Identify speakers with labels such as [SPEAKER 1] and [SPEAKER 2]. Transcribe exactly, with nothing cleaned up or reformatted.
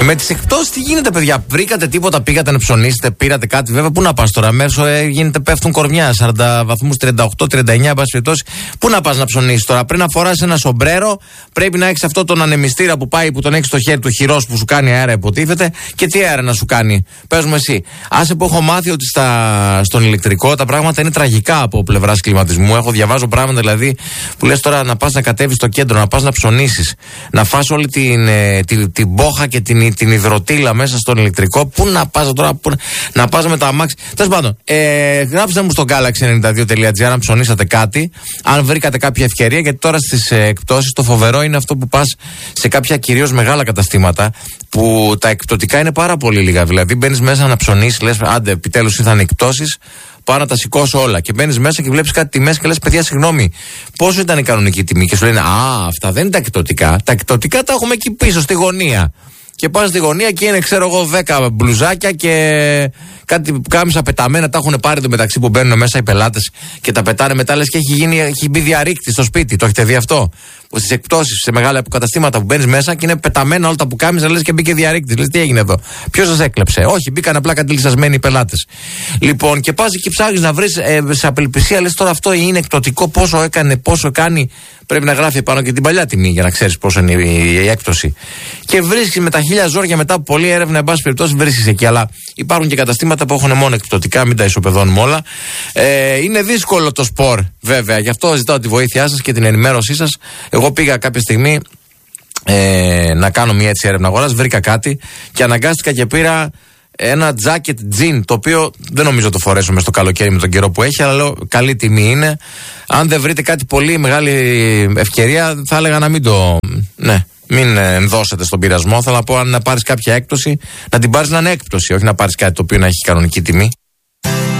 [SPEAKER 1] Με τις εκπτώσεις τι γίνεται, παιδιά? Βρήκατε τίποτα, πήγατε να ψωνίσετε, πήρατε κάτι? Βέβαια, πού να πας τώρα? Μέσω ε, γίνεται, πέφτουν κορμιά, σαράντα βαθμούς, τριάντα οκτώ τριάντα εννιά, μπας περιπτώσει. Πού να πας να ψωνίσεις τώρα? Πριν να φοράς ένα σομπρέρο, πρέπει να έχεις αυτό τον ανεμιστήρα που πάει, που τον έχεις στο χέρι του, χειρός που σου κάνει αέρα, υποτίθεται. Και τι αέρα να σου κάνει? Πες μου εσύ. Άσε που έχω μάθει ότι στα, στον ηλεκτρικό τα πράγματα είναι τραγικά από πλευράς κλιματισμού. Έχω διαβάζω πράγματα δηλαδή που λες τώρα να πας να κατέβεις στο κέντρο, να πας να ψωνίσεις, να φας όλη την, ε, την, την μπόχα και την, την υδροτήλα μέσα στον ηλεκτρικό. Πού να πας τώρα, πού, να πας με τα αμάξι. Τέλος πάντων, ε, γράψτε μου στο galaxy ενενήντα δύο τελεία τζι άρ αν ψωνίσατε κάτι, αν βρήκατε κάποια ευκαιρία, γιατί τώρα στις ε, εκπτώσεις το φοβερό είναι αυτό που πας σε κάποια κυρίως μεγάλα καταστήματα που τα εκπτωτικά είναι πάρα πολύ λίγα. Δηλαδή μπαίνεις μέσα να ψωνίσεις, λες άντε επιτέλους ήρθαν εκπτώσεις, πάω να τα σηκώσω όλα. Και μπαίνεις μέσα και βλέπεις κάτι τιμές και λες παιδιά, συγγνώμη, πόσο ήταν η κανονική τιμή? Και σου λένε α, αυτά δεν είναι τα εκπτωτικά. Τα εκπτωτικά τα έχουμε εκεί πίσω στη γωνία. Και πας στη γωνία και είναι, ξέρω εγώ, δέκα μπλουζάκια και κάτι κάμισα πεταμένα. Τα έχουν πάρει το μεταξύ που μπαίνουν μέσα οι πελάτες και τα πετάνε μετά. Λες και έχει, γίνει, έχει μπει διαρρήκτη στο σπίτι. Το έχετε δει αυτό? Που στις εκπτώσεις, σε μεγάλα καταστήματα που μπαίνεις μέσα και είναι πεταμένα όλα τα πουκάμισα, λες και μπήκε διαρρήκτη. Λες τι έγινε εδώ? Ποιος σας έκλεψε? Όχι, μπήκαν απλά κάτι λυσασμένοι οι πελάτες. Λοιπόν, και πας και ψάχνεις να βρεις ε, σε απελπισία, λες τώρα αυτό είναι εκπτωτικό, πόσο έκανε, πόσο κάνει. Πρέπει να γράφει πάνω και την παλιά τιμή για να ξέρεις πόσο είναι η, η έκπτωση. Και βρίσκεις με τα χίλια ζόρια μετά από πολλή έρευνα, εν πάση περιπτώσει, βρίσκεις εκεί. Αλλά υπάρχουν και καταστήματα που έχουν μόνο εκπτωτικά, μην τα ισοπεδώνουμε όλα. Ε, είναι δύσκολο το σπορ, βέβαια. Γι' αυτό ζητάω τη βοήθειά σας και την ενημέρωσή σας. Εγώ πήγα κάποια στιγμή ε, να κάνω μια έτσι έρευνα αγοράς, βρήκα κάτι και αναγκάστηκα και πήρα ένα τζάκετ τζιν, το οποίο δεν νομίζω το φορέσω μες στο καλοκαίρι με τον καιρό που έχει, αλλά λέω καλή τιμή είναι. Αν δεν βρείτε κάτι πολύ μεγάλη ευκαιρία, θα έλεγα να μην το. Ναι, μην ενδώσετε στον πειρασμό. Θέλω να πω, αν να πάρεις κάποια έκπτωση, να την πάρεις να είναι έκπτωση, όχι να πάρεις κάτι το οποίο να έχει κανονική τιμή.